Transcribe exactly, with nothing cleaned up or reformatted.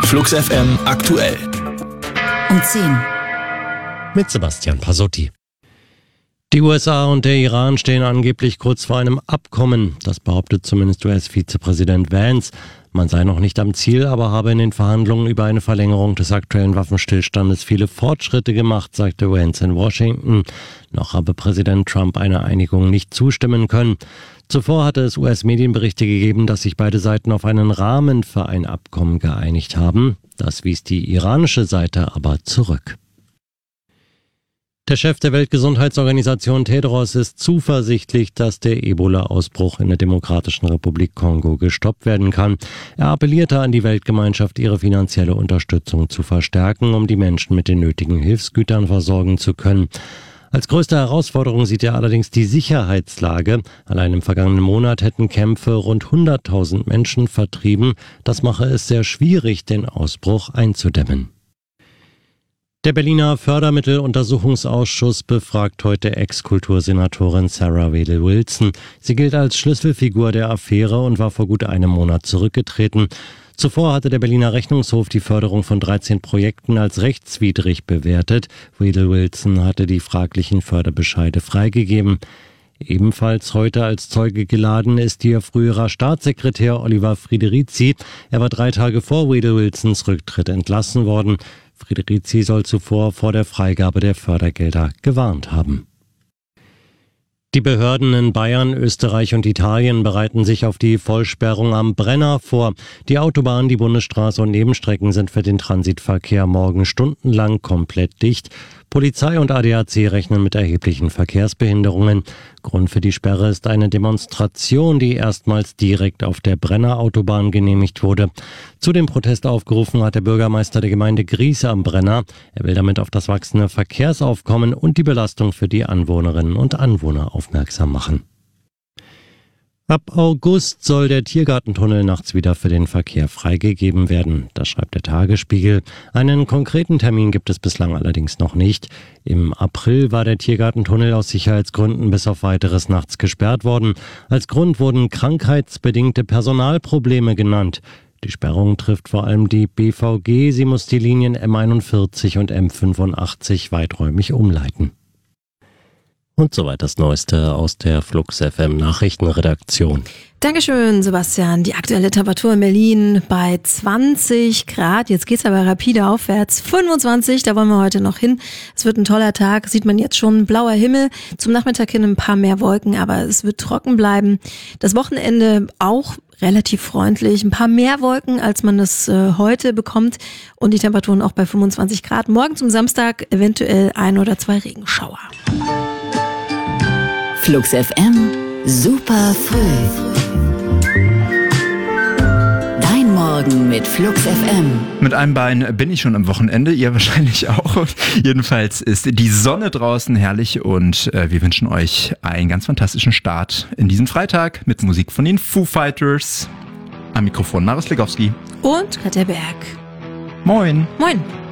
Flux F M aktuell. Um zehn. Mit Sebastian Pasotti. Die U S A und der Iran stehen angeblich kurz vor einem Abkommen. Das behauptet zumindest U S-Vizepräsident Vance. Man sei noch nicht am Ziel, aber habe in den Verhandlungen über eine Verlängerung des aktuellen Waffenstillstandes viele Fortschritte gemacht, sagte Vance in Washington. Noch habe Präsident Trump einer Einigung nicht zustimmen können. Zuvor hatte es U S-Medienberichte gegeben, dass sich beide Seiten auf einen Rahmen für ein Abkommen geeinigt haben. Das wies die iranische Seite aber zurück. Der Chef der Weltgesundheitsorganisation Tedros ist zuversichtlich, dass der Ebola-Ausbruch in der Demokratischen Republik Kongo gestoppt werden kann. Er appellierte an die Weltgemeinschaft, ihre finanzielle Unterstützung zu verstärken, um die Menschen mit den nötigen Hilfsgütern versorgen zu können. Als größte Herausforderung sieht er allerdings die Sicherheitslage. Allein im vergangenen Monat hätten Kämpfe rund hunderttausend Menschen vertrieben. Das mache es sehr schwierig, den Ausbruch einzudämmen. Der Berliner Fördermitteluntersuchungsausschuss befragt heute Ex-Kultursenatorin Sarah Wedel-Wilson. Sie gilt als Schlüsselfigur der Affäre und war vor gut einem Monat zurückgetreten. Zuvor hatte der Berliner Rechnungshof die Förderung von dreizehn Projekten als rechtswidrig bewertet. Wedel-Wilson hatte die fraglichen Förderbescheide freigegeben. Ebenfalls heute als Zeuge geladen ist ihr früherer Staatssekretär Oliver Friederizi. Er war drei Tage vor Wedel-Wilsons Rücktritt entlassen worden. Friederizi soll zuvor vor der Freigabe der Fördergelder gewarnt haben. Die Behörden in Bayern, Österreich und Italien bereiten sich auf die Vollsperrung am Brenner vor. Die Autobahn, die Bundesstraße und Nebenstrecken sind für den Transitverkehr morgen stundenlang komplett dicht. Polizei und A D A C rechnen mit erheblichen Verkehrsbehinderungen. Grund für die Sperre ist eine Demonstration, die erstmals direkt auf der Brenner-Autobahn genehmigt wurde. Zu dem Protest aufgerufen hat der Bürgermeister der Gemeinde Gries am Brenner. Er will damit auf das wachsende Verkehrsaufkommen und die Belastung für die Anwohnerinnen und Anwohner aufmerksam machen. Ab August soll der Tiergartentunnel nachts wieder für den Verkehr freigegeben werden. Das schreibt der Tagesspiegel. Einen konkreten Termin gibt es bislang allerdings noch nicht. Im April war der Tiergartentunnel aus Sicherheitsgründen bis auf Weiteres nachts gesperrt worden. Als Grund wurden krankheitsbedingte Personalprobleme genannt. Die Sperrung trifft vor allem die B V G. Sie muss die Linien M einundvierzig und M fünfundachtzig weiträumig umleiten. Und soweit das Neueste aus der Flux F M Nachrichtenredaktion. Dankeschön, Sebastian. Die aktuelle Temperatur in Berlin bei zwanzig Grad. Jetzt geht's aber rapide aufwärts. fünfundzwanzig, da wollen wir heute noch hin. Es wird ein toller Tag, sieht man jetzt schon. Blauer Himmel, zum Nachmittag hin ein paar mehr Wolken, aber es wird trocken bleiben. Das Wochenende auch relativ freundlich. Ein paar mehr Wolken, als man das äh, heute bekommt. Und die Temperaturen auch bei fünfundzwanzig Grad. Morgen zum Samstag eventuell ein oder zwei Regenschauer. Flux F M, super früh. Dein Morgen mit Flux F M. Mit einem Bein bin ich schon am Wochenende, ihr wahrscheinlich auch. Jedenfalls ist die Sonne draußen herrlich und äh, wir wünschen euch einen ganz fantastischen Start in diesen Freitag mit Musik von den Foo Fighters. Am Mikrofon Marius Legowski. Und Katja Berg. Moin. Moin.